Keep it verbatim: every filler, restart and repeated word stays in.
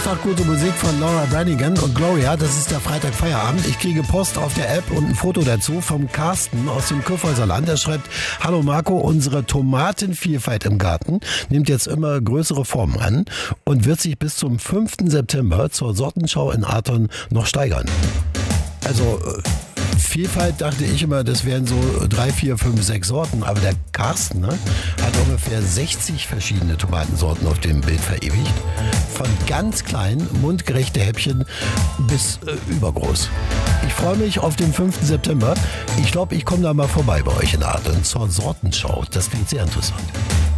Donnerstag gute Musik von Laura Branigan und Gloria. Das ist der Freitag Feierabend. Ich kriege Post auf der App und ein Foto dazu vom Carsten aus dem Kyffhäuser Land. Er schreibt: Hallo Marco, unsere Tomatenvielfalt im Garten nimmt jetzt immer größere Formen an und wird sich bis zum fünften September zur Sortenschau in Arton noch steigern. Also Vielfalt dachte ich immer, das wären so drei, vier, fünf, sechs Sorten. Aber der Carsten, ne, hat ungefähr sechzig verschiedene Tomatensorten auf dem Bild verewigt. Von ganz klein, mundgerechte Häppchen bis äh, übergroß. Ich freue mich auf den fünften September. Ich glaube, ich komme da mal vorbei bei euch in Arton zur Sortenschau. Das klingt sehr interessant.